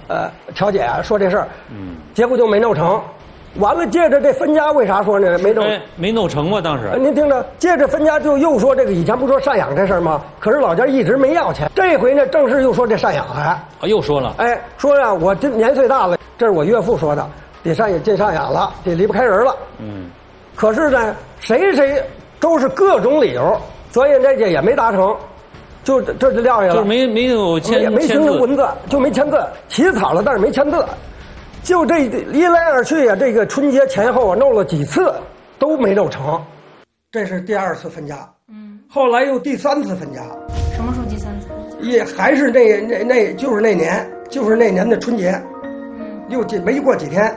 调解说这事儿，结果就没弄成。完了，接着这分家为啥说呢？ 没弄成吗？当时您听着，接着分家就又说这个以前不说赡养这事儿吗？可是老家一直没要钱，这回呢正式又说这赡养又说了， 说呀，我这年岁大了，这是我岳父说的，得赡养了，得离不开人了。可是呢，谁都是各种理由，所以这也没达成，这就撂下了， 就是没有没形成文字，就没签字，起草了，但是没签字。就这一来二去啊，这个春节前后啊，弄了几次都没弄成，这是第2次分家。后来又第3次分家。 什么时候第3次？ 也还是就是那年的春节，又没过几天。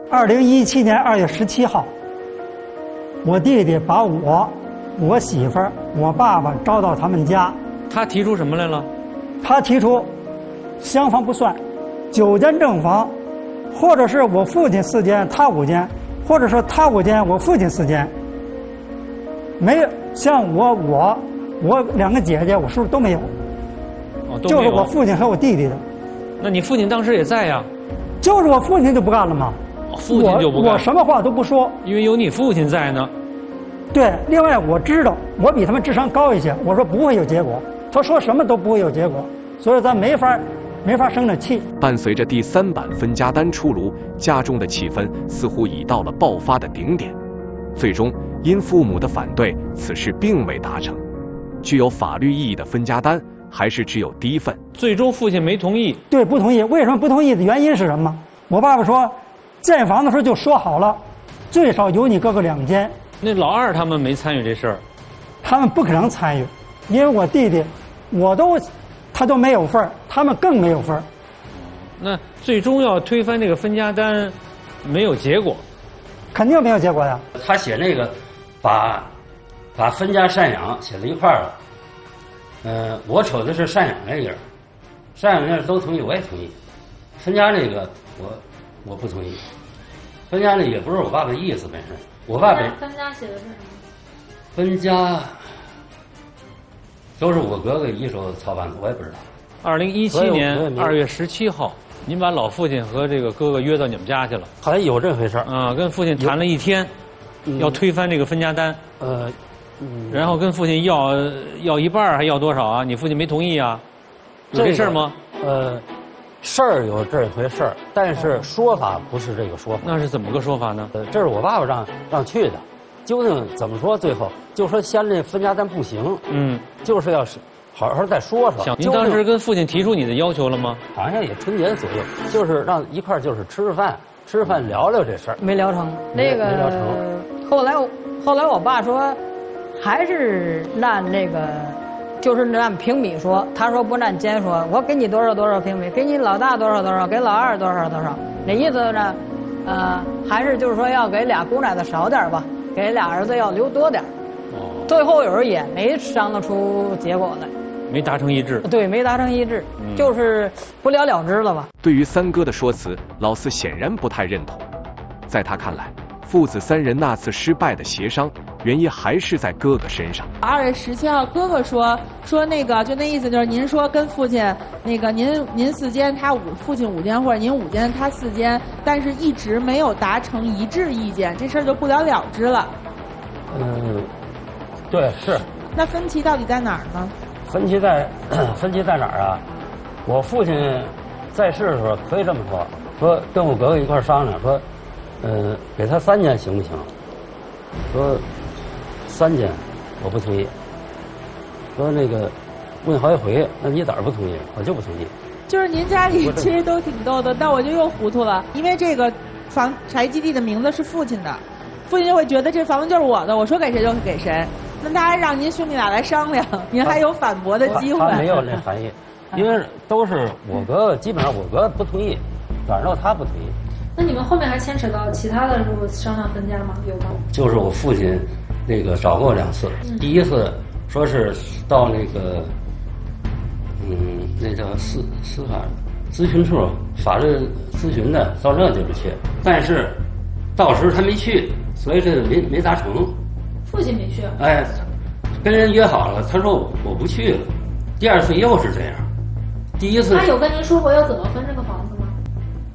2017年2月17号，我弟弟把我媳妇儿、我爸爸招到他们家。 他提出什么来了？ 他提出厢房不算，9间正房。或者是我父亲4间，他5间，或者是他5间，我父亲4间。没有像我2个姐姐，我叔叔都没有。就是我父亲和我弟弟的。 那你父亲当时也在呀？ 就是我父亲就不干了嘛。 父亲就不干。 我什么话都不说， 因为有你父亲在呢。 对，另外我知道我比他们智商高一些，我说不会有结果，他说什么都不会有结果，所以咱没法生这气。 伴随着第3版分家单出炉，家中的气氛似乎已到了爆发的顶点。最终因父母的反对，此事并未达成。具有法律意义的分家单还是只有第1份。 最终父亲没同意。 对，不同意。为什么不同意的原因是什么？我爸爸说，建房的时候就说好了，最少有你哥哥2间。 那老二他们没参与这事儿。 他们不可能参与，因为我弟弟，他都没有份儿，他们更没有份儿。 那最终要推翻这个分家单，没有结果， 肯定没有结果呀。 他写那个把分家赡养写在一块儿了。我瞅的是赡养那个，赡养那都同意，我也同意。分家那个我不同意。分家那也不是我爸爸的意思本身，我爸爸分家写的是什么？ 分家都是我哥哥一手操办的，我也不知道。 2017年2月17号，您把老父亲和这个哥哥约到你们家去了。 好像有这回事啊，跟父亲谈了1天，要推翻这个分家单。然后跟父亲要一半还要多少啊？你父亲没同意啊？有这事儿吗？ 事儿有这回事儿，但是说法不是这个说法。 那是怎么个说法呢？ 这是我爸爸让去的，究竟怎么说？最后就说先这分家单不行，就是要好好再说说。 您当时跟父亲提出你的要求了吗？ 好像也春节左右，就是让一块儿就是吃饭聊聊这事儿。 没聊成，那个没聊成。 后来我爸说，还是按那个，就是按平米说，他说不按间说，我给你多少多少平米，给你老大多少多少，给老二多少多少，那意思呢？还是就是说要给俩姑奶奶少点吧，给俩儿子要留多点。最后有人也没商量出结果来。 没达成一致。 对，没达成一致，就是不了了之了吧。 对于三哥的说辞，老四显然不太认同。在他看来，父子3人那次失败的协商，原因还是在哥哥身上。 2月17号，哥哥说那个，就那意思就是您说跟父亲那个您4间，父亲5间，或者您5间他4间，但是一直没有达成一致意见，这事儿就不了了之了。 对，是。 那分歧到底在哪儿呢？ 分歧在哪儿啊？我父亲在世的时候可以这么说跟我哥哥一块商量，说，给他3间行不行？说3间，我不同意。说那个问好几回，那你咋不同意？我就不同意。 就是您家里其实都挺逗的，但我就又糊涂了，因为这个茶叶基地的名字是父亲的，父亲就会觉得这房子就是我的，我说给谁就给谁。那他还让您兄弟俩来商量，您还有反驳的机会。 他没有那含义，因为都是我哥，基本上我哥不同意，反正他不同意。 那你们后面还牵扯到其他的商量分家吗？有吗？ 就是我父亲那个找过2次，第一次说是到那个那叫司法咨询处法律咨询的，到这就是去，但是到时候他没去，所以这个没达成。 父亲没去。 哎，跟人约好了，他说我不去了。第2次又是这样，第一次他有跟您说过要怎么分这个房子吗？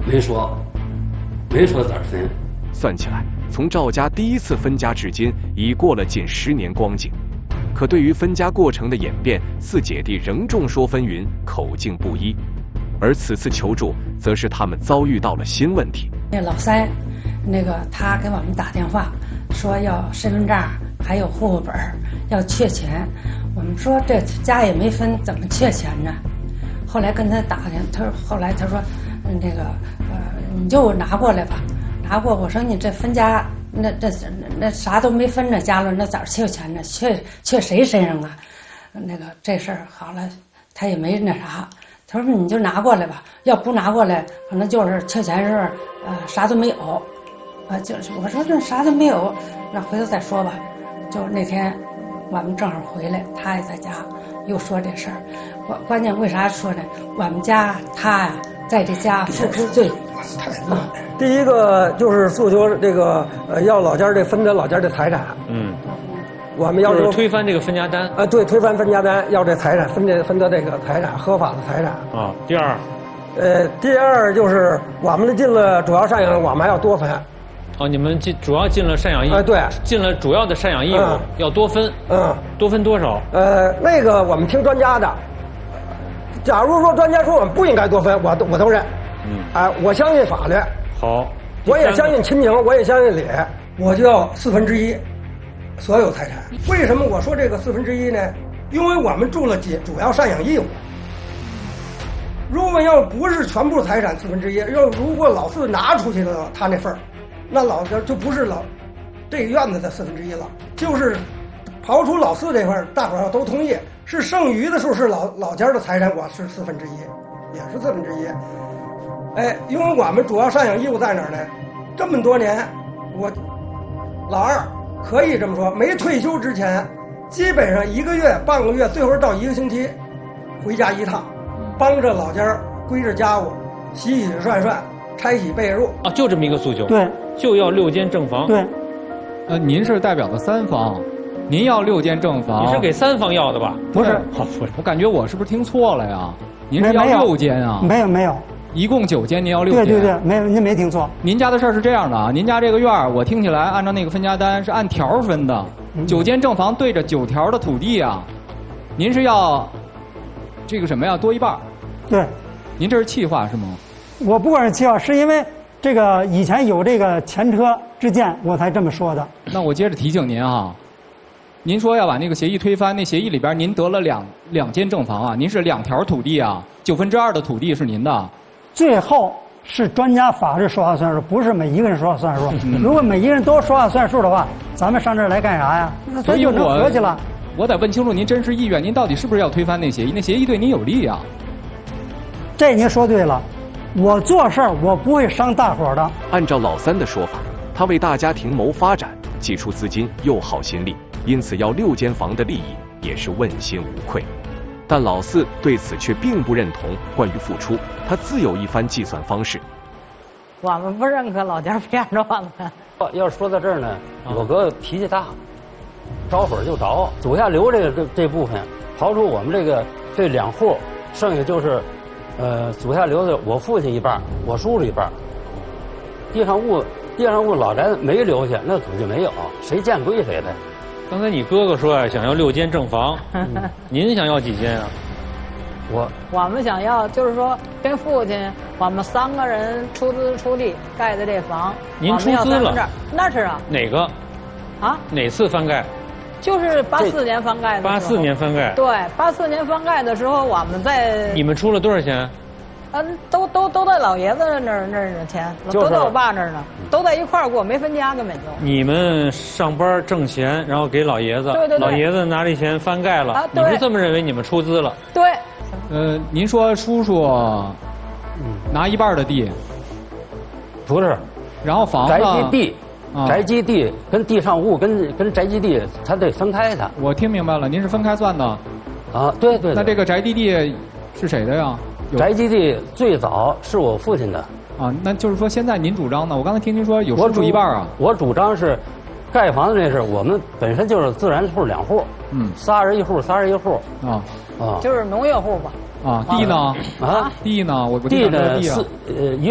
没说咋分。 算起来，从赵家第一次分家至今，已过了近10年光景。可对于分家过程的演变，四姐弟仍众说纷纭，口径不一。而此次求助，则是他们遭遇到了新问题。 那老三，他给我们打电话说要身份证，还有户口本，要缺钱。我们说这家也没分，怎么缺钱呢？后来跟他打听，后来他说，你就拿过来吧，拿过。我说你这分家，那啥都没分着家了，那咋缺钱呢？缺谁身上啊？这事儿好了，他也没那啥。他说你就拿过来吧，要不拿过来，可能就是缺钱是啥都没有，就是我说这啥都没有，那回头再说吧。就那天我们正好回来，他也在家，又说这事儿。关键为啥说呢？我们家他呀，在这家付出最太多。第一个就是诉求这个要老家这分得老家的财产。我们要就是推翻这个分家单。 对，推翻分家单，要这财产分得这个财产，合法的财产。 第二， 第二就是我们进了主要赡养，我们还要多分。 你们主要进了赡养义务。 对， 进了主要的赡养义务，要多分。多分多少？ 那个我们听专家的。假如说专家说我们不应该多分，我都认。我相信法律。 好。 我也相信亲情，我也相信理，我就要1/4所有财产。为什么我说这个1/4呢？因为我们住了主要赡养义务。如果要不是全部财产1/4，如果老四拿出去了他那份儿，那老家就不是这个院子的1/4了，就是刨除老四这块，大伙儿要都同意，是剩余的时候是老家的财产，我是1/4，也是1/4。因为我们主要赡养义务在哪儿呢？这么多年，我老二可以这么说，没退休之前，基本上1个月、半个月，最后到1个星期，回家一趟，帮着老家归置家务，洗洗涮涮，拆洗被褥。 就这么一个诉求。 对， 就要6间正房。 对。 您是代表的三房，您要6间正房。 你是给3房要的吧？ 不是， 我感觉我是不是听错了呀？您是要6间啊？ 没有。 一共9间，您要6间。 对，没有，您没听错。 您家的事儿是这样的啊，您家这个院儿，我听起来按照那个分家单是按条分的，9间正房对着9条的土地啊，您是要这个什么呀？多一半。 对。 您这是气话是吗？ 我不管是气话，是因为这个以前有这个前车之鉴，我才这么说的。 那我接着提醒您啊，您说要把那个协议推翻，那协议里边您得了两间正房啊，您是2条土地啊，2/9的土地是您的。 最后是专家法律说话算数，不是每一个人说话算数。如果每一个人都说话算数的话，咱们上这儿来干啥呀？那咱就能合计了。 我得问清楚您真实意愿，您到底是不是要推翻那协议？那协议对您有利啊。 这您说对了，我做事儿我不会伤大伙儿的。 按照老三的说法，他为大家庭谋发展，寄出资金又耗心力，因此要6间房的利益也是问心无愧。但老四对此却并不认同。关于付出，他自有一番计算方式。 我们不认可老家骗着我了。 要是说到这儿呢，我哥脾气大，着火就着。祖下留这部分，刨除我们这2户，剩下就是祖下留的我父亲一半，我叔叔一半。地上物老宅没留下，那土就没有，谁见归谁的。 刚才你哥哥说想要6间正房，您想要几间啊？ 我们想要，就是说跟父亲我们3个人出资出力盖的这房。 您出资了？ 那是啊。 哪个？哪次翻盖？ 就是84年翻盖的。 84年翻盖。 对，84年翻盖的时候，我们在。 你们出了多少钱？ 都在老爷子那儿的钱，都在我爸那儿呢，都在一块儿过，没分家根本就。 你们上班挣钱，然后给老爷子， 对， 老爷子拿这钱翻盖了，你是这么认为？你们出资了？ 对。 您说叔叔拿一半的地， 不是， 然后房子宅基地跟地上物跟宅基地它得分开的。 我听明白了，您是分开算的。 对。 那这个宅基地是谁的呀？ 宅基地最早是我父亲的。 那就是说现在您主张呢？我刚才听您说有叔叔一半啊。 我主张是，盖房子那是我们本身就是自然户2户，3人1户，3人1户。 就是农业户吧。 地呢？地呢？我地呢？1